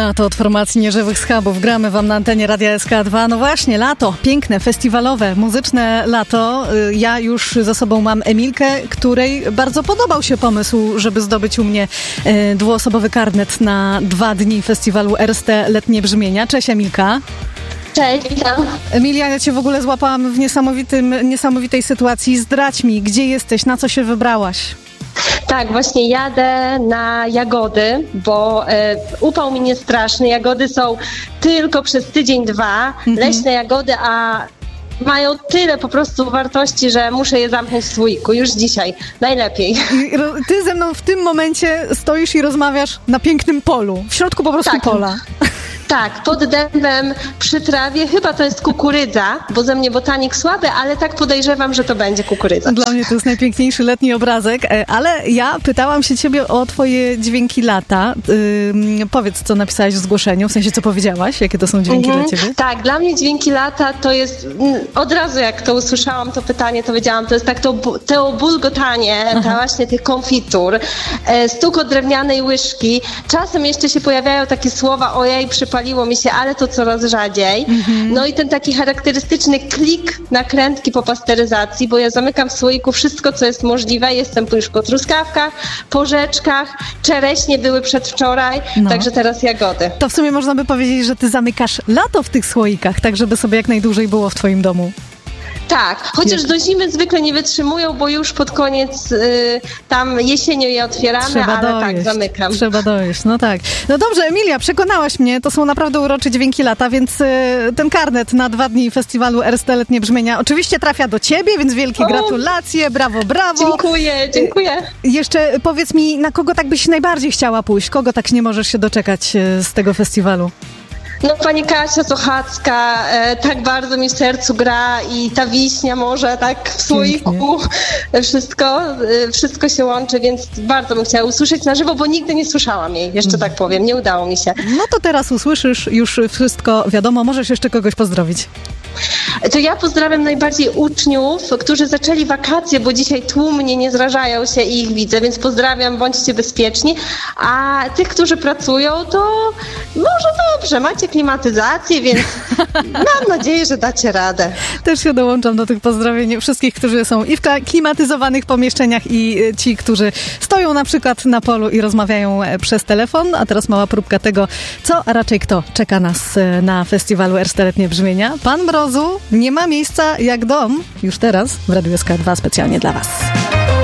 Lato od formacji Nieżywych Schabów. Gramy wam na antenie Radia SK2. No właśnie, lato, piękne, festiwalowe, muzyczne lato. Ja już za sobą mam Emilkę, której bardzo podobał się pomysł, żeby zdobyć u mnie dwuosobowy karnet na 2 dni festiwalu Erste Letnie Brzmienia. Cześć Emilka. Cześć, witam. Emilia, ja cię w ogóle złapałam w niesamowitej sytuacji. Zdradź mi, gdzie jesteś, na co się wybrałaś? Tak, właśnie jadę na jagody, bo upał mi nie straszny. Jagody są tylko przez tydzień, 2. Leśne jagody, a mają tyle po prostu wartości, że muszę je zamknąć w słoiku już dzisiaj. Najlepiej. I ty ze mną w tym momencie stoisz i rozmawiasz na pięknym polu. W środku po prostu pola. Tak, pod dębem, przy trawie. Chyba to jest kukurydza, bo ze mnie botanik słaby, ale tak podejrzewam, że to będzie kukurydza. Dla mnie to jest najpiękniejszy letni obrazek, ale ja pytałam się ciebie o twoje dźwięki lata. Powiedz, co napisałaś w zgłoszeniu, w sensie, co powiedziałaś, jakie to są dźwięki dla ciebie? Tak, dla mnie dźwięki lata to jest, od razu jak to usłyszałam, to pytanie, to wiedziałam, to jest tak to bulgotanie, właśnie tych konfitur, stukot drewnianej łyżki. Czasem jeszcze się pojawiają takie słowa, ojej, przypaliło mi się, ale to coraz rzadziej. No i ten taki charakterystyczny klik nakrętki po pasteryzacji, bo ja zamykam w słoiku wszystko, co jest możliwe. Jestem już po truskawkach, po rzeczkach, czereśnie były przedwczoraj, także teraz jagody. To w sumie można by powiedzieć, że ty zamykasz lato w tych słoikach, tak żeby sobie jak najdłużej było w twoim domu. Tak, chociaż do zimy zwykle nie wytrzymują, bo już pod koniec tam jesienią je otwieramy, tak, zamykam. Trzeba dojeść, no tak. No dobrze, Emilia, przekonałaś mnie, to są naprawdę urocze dźwięki lata, więc ten karnet na 2 dni festiwalu Erste Letnie Brzmienia oczywiście trafia do ciebie, więc wielkie gratulacje, brawo, brawo. Dziękuję. Jeszcze powiedz mi, na kogo tak byś najbardziej chciała pójść? Kogo tak nie możesz się doczekać z tego festiwalu? No pani Kasia Sochacka tak bardzo mi w sercu gra i ta wiśnia może tak w słoiku, wszystko się łączy, więc bardzo bym chciała usłyszeć na żywo, bo nigdy nie słyszałam jej, jeszcze tak powiem, nie udało mi się. No to teraz usłyszysz, już wszystko wiadomo, możesz jeszcze kogoś pozdrowić. To ja pozdrawiam najbardziej uczniów, którzy zaczęli wakacje, bo dzisiaj tłumnie nie zrażają się i ich widzę, więc pozdrawiam, bądźcie bezpieczni. A tych, którzy pracują, to może dobrze, macie klimatyzację, więc mam nadzieję, że dacie radę. Też się dołączam do tych pozdrowień wszystkich, którzy są i w klimatyzowanych pomieszczeniach i ci, którzy stoją na przykład na polu i rozmawiają przez telefon. A teraz mała próbka tego, co, a raczej kto czeka nas na festiwalu Erste Letnie Brzmienia. Pan Mrozu, nie ma miejsca jak dom. Już teraz w Radiu SK2 specjalnie dla was.